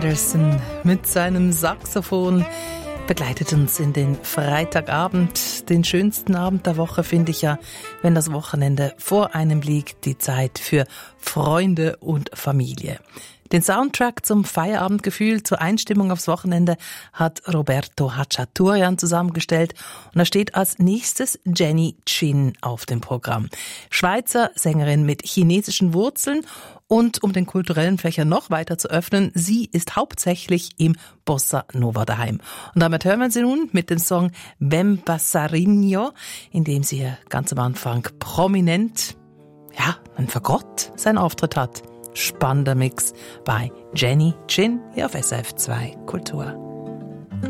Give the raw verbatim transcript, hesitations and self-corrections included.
Anderson mit seinem Saxophon begleitet uns in den Freitagabend. Den schönsten Abend der Woche finde ich ja, wenn das Wochenende vor einem liegt, die Zeit für Freunde und Familie. Den Soundtrack zum Feierabendgefühl, zur Einstimmung aufs Wochenende hat Roberto Hachaturian zusammengestellt und da steht als nächstes Jenny Chin auf dem Programm. Schweizer Sängerin mit chinesischen Wurzeln und um den kulturellen Fächer noch weiter zu öffnen, sie ist hauptsächlich im Bossa Nova daheim. Und damit hören wir sie nun mit dem Song Bem Passarinho, in dem sie ganz am Anfang prominent, ja, ein Fagott seinen Auftritt hat. Spannender Mix bei Jenny Chin hier auf S R F zwei Kultur.